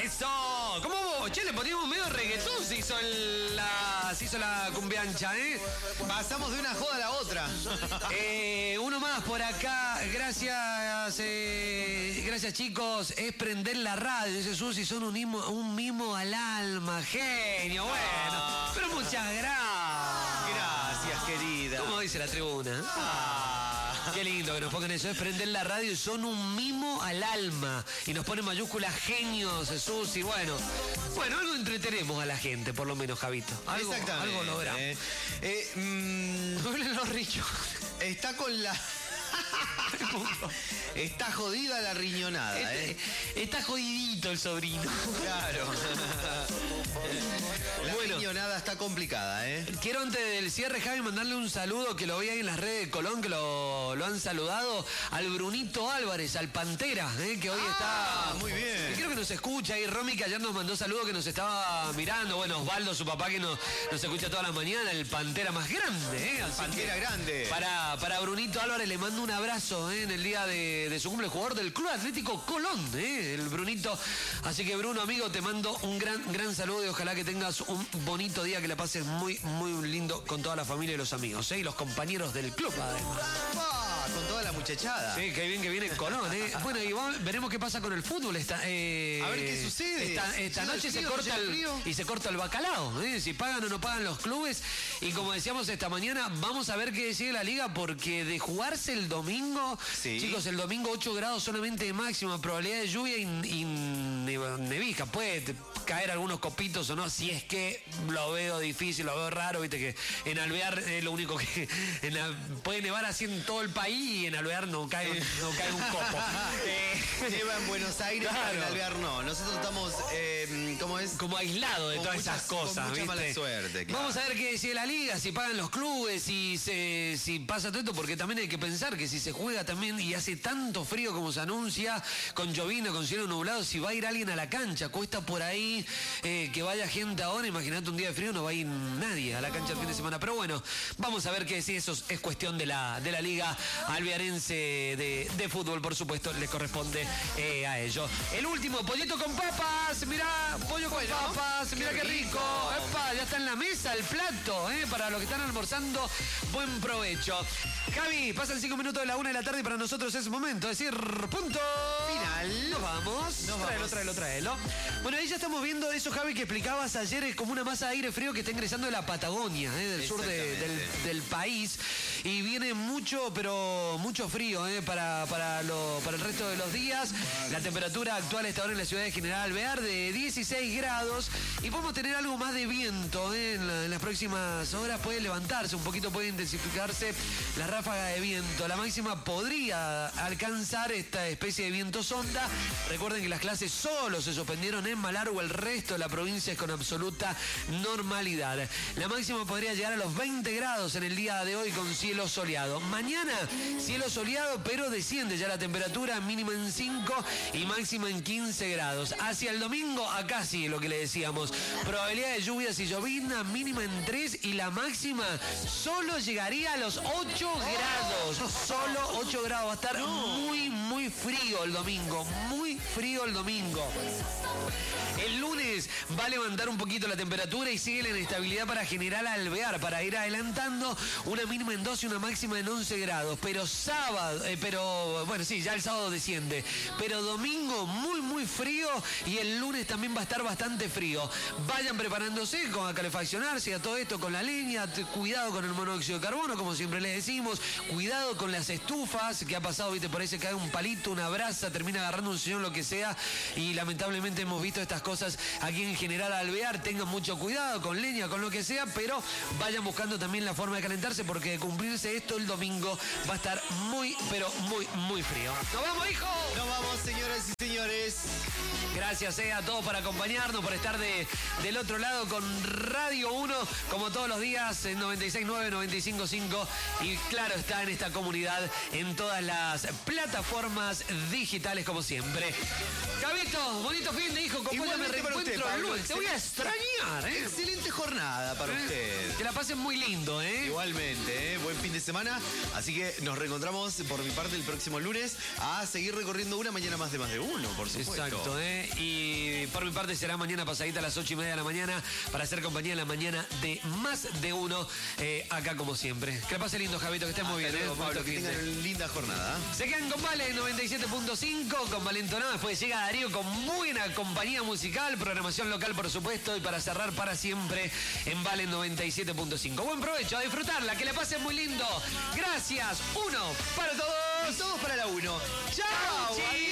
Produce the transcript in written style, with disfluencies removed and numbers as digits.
¡Eso! ¿Cómo vos? Che, le poníamos medio reggaetón, se hizo la cumbiancha, ¿eh? Pasamos de una joda a la otra. Uno más por acá. Gracias, gracias chicos. Es prender la radio, dice Susi, son un mimo al alma. Genio, bueno. Pero muchas gracias. Gracias, querida. ¿Cómo dice la tribuna? Qué lindo que nos pongan eso. Es prender la radio y son un mimo al alma. Y nos ponen mayúsculas genios, Susi. Bueno, algo entretenemos a la gente, por lo menos, Javito. Exactamente. Algo logramos. Duelen los riñones. Está con la... Está jodida la riñonada, Está jodidito el sobrino. Claro. La riñonada está complicada, Quiero antes del cierre, Javi, mandarle un saludo que lo vi ahí en las redes de Colón, que lo han saludado al Brunito Álvarez, al Pantera, que hoy está... Muy bien. Que creo que nos escucha ahí, Romy, que ayer nos mandó saludo, que nos estaba mirando. Bueno, Osvaldo, su papá, que nos escucha toda la mañana, el Pantera más grande, El Pantera grande. Para Brunito Álvarez le mando un abrazo, en el día de su cumple, jugador del Club Atlético Colón, el Brunito. Así que, Bruno, amigo, te mando un gran saludo y ojalá que tengas un bonito día, que la pases muy lindo con toda la familia y los amigos, y los compañeros del club, además. Con toda la muchachada. Sí, qué bien que viene Colón, Bueno, y veremos qué pasa con el fútbol. A ver qué sucede. Esta noche se corta el bacalao, si pagan o no pagan los clubes. Y como decíamos esta mañana, vamos a ver qué decide la liga, porque de jugarse el domingo, chicos, el domingo 8 grados solamente de máxima, probabilidad de lluvia y nevija. Puede caer algunos copitos o no, si es que lo veo difícil, lo veo raro, viste que en Alvear es lo único que puede nevar así en todo el país, y en Alvear no cae un copo. Lleva en Buenos Aires, claro. En Alvear no. Nosotros estamos, ¿cómo es? Como aislados de todas esas cosas, con mucha ¿viste? mala suerte, claro. Vamos a ver qué decide la liga, si pagan los clubes, si pasa todo esto, porque también hay que pensar que si se juega también y hace tanto frío como se anuncia, con llovina, con cielo nublado, si va a ir alguien a la cancha, cuesta por ahí que vaya gente ahora. Imagínate un día de frío, no va a ir nadie a la cancha el fin de semana. Pero bueno, vamos a ver qué decide. Eso es cuestión de la liga alvearense de fútbol, por supuesto, le corresponde a ellos. El último, pollito con papas. Mirá, pollo con papas, mirá qué rico. Epa, ya está en la mesa el plato, para los que están almorzando, buen provecho. Javi, pasan 5 minutos de la 1 de la tarde y para nosotros es momento de decir punto final. Nos vamos. Tráelo. Bueno, ahí ya estamos viendo eso, Javi, que explicabas ayer, es como una masa de aire frío que está ingresando de la Patagonia, del sur del país, y viene mucho frío para el resto de los días. La temperatura actual está ahora en la ciudad de General Alvear de 16 grados y podemos tener algo más de viento en las próximas horas. Puede levantarse un poquito, puede intensificarse la ráfaga de viento. La máxima podría alcanzar esta especie de viento sonda. Recuerden que las clases solo se suspendieron en Malargüe, el resto de la provincia es con absoluta normalidad. La máxima podría llegar a los 20 grados en el día de hoy con cielo soleado. Mañana, cielo soleado, pero desciende ya la temperatura, mínima en 5 y máxima en 15 grados. Hacia el domingo, acá sí, lo que le decíamos. Probabilidad de lluvias y llovizna, mínima en 3 y la máxima solo llegaría a los 8 grados. Solo 8 grados. Va a estar muy frío el domingo. Muy frío el domingo. El lunes va a levantar un poquito la temperatura y sigue la inestabilidad para General Alvear, para ir adelantando una mínima en 12 y una máxima en 11 grados. Pero sábado, ya el sábado desciende. Pero domingo muy frío y el lunes también va a estar bastante frío. Vayan preparándose a calefaccionarse, a todo esto con la leña. Cuidado con el monóxido de carbono, como siempre les decimos. Cuidado con las estufas, que ha pasado, viste, por ahí se cae un palito, una brasa, termina agarrando un sillón, lo que sea. Y lamentablemente hemos visto estas cosas aquí en General Alvear. Tengan mucho cuidado con leña, con lo que sea, pero vayan buscando también la forma de calentarse, porque de cumplirse esto el domingo va a estar muy frío. ¡Nos vamos, hijo! Nos vamos, señoras y señores. Gracias a todos por acompañarnos, por estar del otro lado con Radio 1, como todos los días, en 96.9, 95.5. Y claro, está en esta comunidad, en todas las plataformas digitales, como siempre. Gabito, bonito fin de hijo, con me reencuentro el lunes. Te voy a extrañar, Excelente jornada para usted. Que la pasen muy lindo, Igualmente, buen fin de semana. Así que nos reencontramos por mi parte el próximo lunes a seguir recorriendo una mañana más de uno, por supuesto. Exacto, Y Por mi parte será mañana pasadita a las 8:30 de la mañana para hacer compañía en la mañana de más de uno, acá como siempre. Que la pase lindo, Javito, que estés muy bien. Luego, Pablo, que tengan una linda jornada. Se quedan con Vale 97.5, con Valentonado. Después llega Darío con buena compañía musical, programación local, por supuesto, y para cerrar para siempre en Vale 97.5. Buen provecho, a disfrutarla, que la pasen muy lindo. Gracias, uno para todos. Y todos para la 1. ¡Chao!